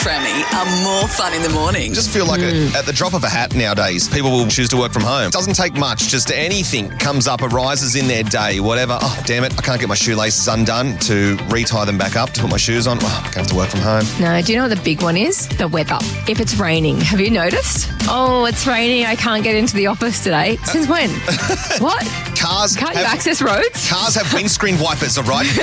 Trammy are more fun in the morning. Just feel like at the drop of a hat nowadays, people will choose to work from home. It doesn't take much. Just anything comes up, arises in their day, whatever. Oh, damn it, I can't get my shoelaces undone to retie them back up to put my shoes on. Oh, I'm going to have to work from home. No, do you know what the big one is? The weather. If it's raining, have you noticed? Oh, it's raining. I can't get into the office today. Since when? What? Cars Can't you access roads? Cars have windscreen wipers, all right?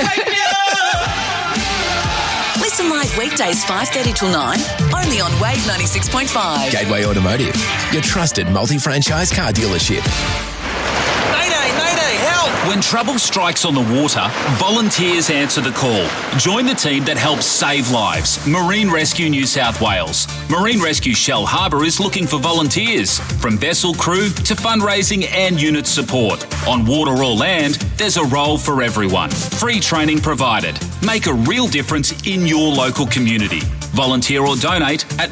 Listen live weekdays 5:30 till 9, only on Wave 96.5. Gateway Automotive, your trusted multi-franchise car dealership. Mayday, help! When trouble strikes on the water, volunteers answer the call. Join the team that helps save lives. Marine Rescue New South Wales. Marine Rescue Shell Harbour is looking for volunteers, from vessel crew to fundraising and unit support. On water or land, there's a role for everyone. Free training provided. Make a real difference in your local community. Volunteer or donate at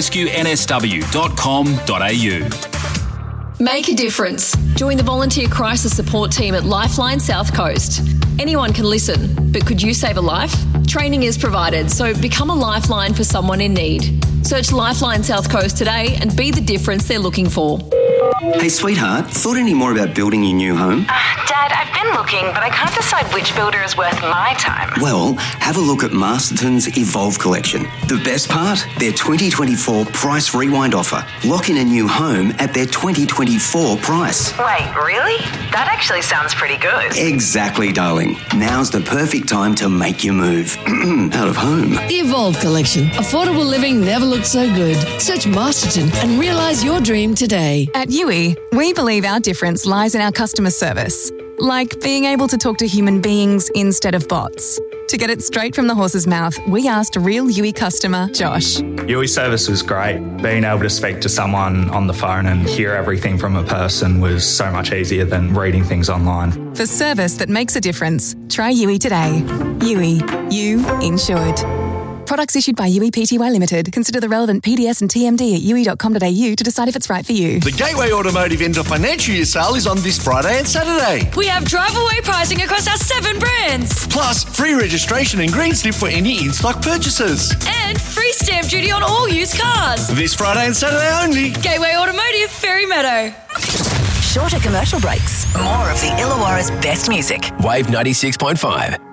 marinerescuensw.com.au. Make a difference. Join the volunteer crisis support team at Lifeline South Coast. Anyone can listen, but could you save a life? Training is provided, so become a lifeline for someone in need. Search Lifeline South Coast today and be the difference they're looking for. Hey, sweetheart, thought any more about building your new home? Dad, I've been looking, but I can't decide which builder is worth my time. Well, have a look at Masterton's Evolve collection. The best part? Their 2024 price rewind offer. Lock in a new home at their 2024 price. Wait, really? That actually sounds pretty good. Exactly, darling. Now's the perfect time to make your move. Out of home. The Evolve collection. Affordable living never looked so good. Search Masterton and realise your dream today. At Yui, we believe our difference lies in our customer service. Like being able to talk to human beings instead of bots. To get it straight from the horse's mouth, we asked real Yui customer, Josh. Yui service was great. Being able to speak to someone on the phone and hear everything from a person was so much easier than reading things online. For service that makes a difference, try Yui today. Yui, you insured. Products issued by Yui Pty Limited. Consider the relevant PDS and TMD at yui.com.au to decide if it's right for you. The Gateway Automotive End of Financial Year sale is on this Friday and Saturday. We have drive-away pricing across our 7 brands. Plus, free registration and green slip for any in-stock purchases. And free stamp duty on all used cars. This Friday and Saturday only. Gateway Automotive, Ferry Meadow. Shorter commercial breaks. More of the Illawarra's best music. Wave 96.5.